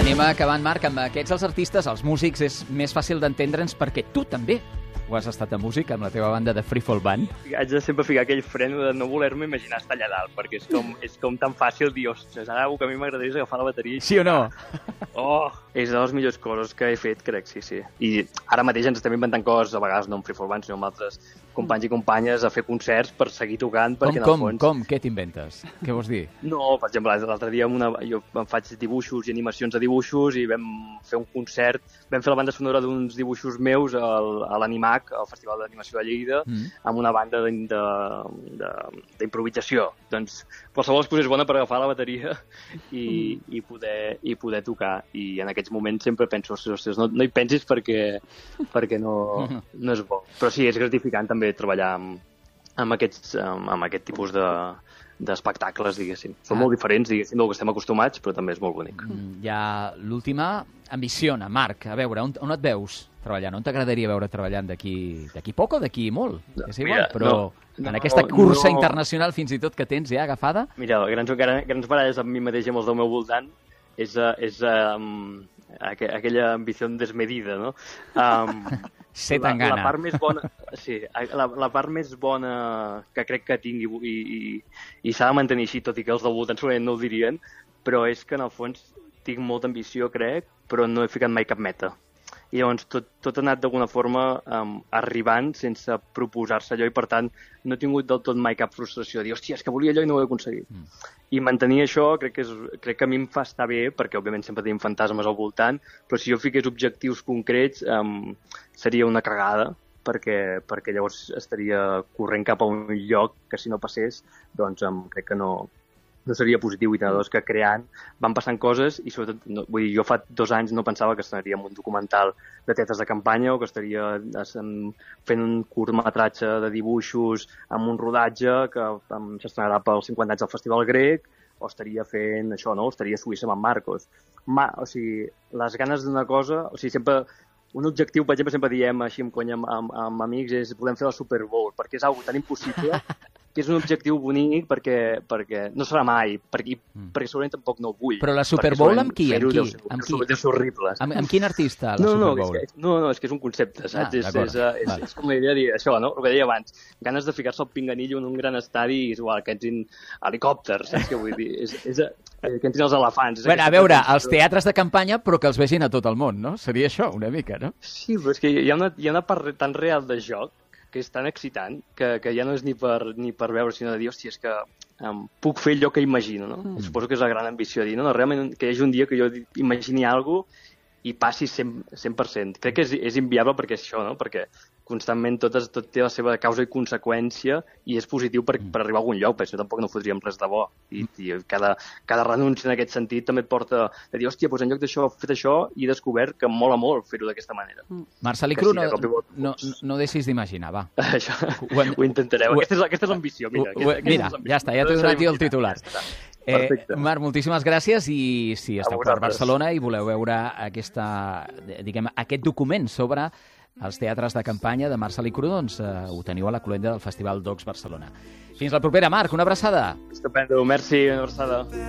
anem acabant, Marc. Amb aquests, els artistes, els músics, és més fàcil d'entendre'ns perquè tu també ho has estat a música amb la teva banda de Free Fall Band. Haig de sempre ficar aquell fren de no voler-me imaginar estar allà dalt, perquè és com tan fàcil dir, ostres, ara el que a mi m'agradaria és agafar la bateria i... Sí o no? Oh, és de les millors coses que he fet, crec, sí. I ara mateix ens estem inventant coses, a vegades no amb Free Fall Band, sinó amb altres companys i companyes, a fer concerts per seguir tocant, perquè en el fons... Com? Què t'inventes? Què vols dir? No, per exemple, l'altre dia jo em faig dibuixos i animacions de dibuixos i vam fer un concert, vam fer la banda sonora d'uns dibuixos meus a l'Animac, al Festival d'Animació de Lleida, amb una banda d'improvisació. Doncs qualsevol excusa és bona per agafar la bateria i poder tocar. I en aquests moments sempre penso, ostres, no hi pensis perquè no és bo. Però sí, és gratificant també treballar amb aquest tipus d'espectacles, diguéssim. Són molt diferents, diguéssim, del que estem acostumats, però també és molt bonic. Hi ha l'última, ambiciona, Marc. A veure, on et veus treballant? On t'agradaria veure treballant d'aquí poc o d'aquí molt? És igual, però en aquesta cursa internacional fins i tot que tens ja agafada? Mira, grans baralles amb mi mateix i amb els del meu voltant és aquella ambició desmedida, no? Ser tan gana. La part més bona, sí, la part més bona que crec que tinc i s'ha de mantenir així, tot i que els del voltant segurament no ho dirien, però és que en el fons tinc molta ambició, crec, però no he ficat mai cap meta. I llavors tot ha anat d'alguna forma arribant sense proposar-se allò i per tant no he tingut del tot mai cap frustració de dir, hòstia, és que volia allò i no ho he aconseguit. I mantenir això crec que a mi em fa estar bé, perquè òbviament sempre tenim fantasmes al voltant, però si jo fiqués objectius concrets seria una cagada, perquè llavors estaria corrent cap a un lloc que si no passés doncs crec que no seria positiu, i que creant van passant coses i sobretot, vull dir, jo fa 2 anys no pensava que estaria en un documental de teatres de campanya o que estaria fent un curtmetratge de dibuixos amb un rodatge que s'estrenarà pels 50 anys del Festival Grec, o estaria fent això, no? O estaria a Suïssa amb en Marcos. O sigui, les ganes d'una cosa, o sigui, sempre un objectiu, per exemple, sempre diem així amb conya amb amics, és podem fer la Super Bowl, perquè és una cosa tan impossible que és un objectiu bonic perquè no serà mai, perquè segurament tampoc no ho vull. Però la Super Bowl amb qui? Deu ser horrible. Amb quin artista, la Super Bowl? No, és que és un concepte, saps? És com la idea de dir això, no? El que deia abans, ganes de ficar-se al pinganillo en un gran estadi i que entrin helicòpters, saps què vull dir? Que entrin els elefants. Bueno, a veure, els teatres de campanya, però que els vegin a tot el món, no? Seria això, una mica, no? Sí, però és que hi ha una part tan real de joc que és tan excitant, que ja no és ni per veure, sinó de dir, hòstia, és que puc fer allò que imagino, no? Suposo que és la gran ambició, de dir, no, realment que hi hagi un dia que jo imagini alguna cosa i passi 100%. Crec que és inviable perquè és això, no? Perquè constantment tot té la seva causa i conseqüència i és positiu per arribar a algun lloc, perquè això tampoc no fotríem res de bo. I cada renúncia en aquest sentit també et porta a dir, hòstia, doncs en lloc d'això he fet això i he descobert que em mola molt fer-ho d'aquesta manera. Marcel Icru, no deixis d'imaginar, va. Això, ho intentareu. Aquesta és l'ambició, mira. Mira, ja està, ja t'he donat jo el titular. Marc, moltíssimes gràcies i si esteu per Barcelona i voleu veure aquest document sobre els teatres de campanya de Marcel Icru, doncs ho teniu a la cloenda del Festival Docs Barcelona. Fins la propera, Marc, una abraçada. Estupendo, merci, una abraçada.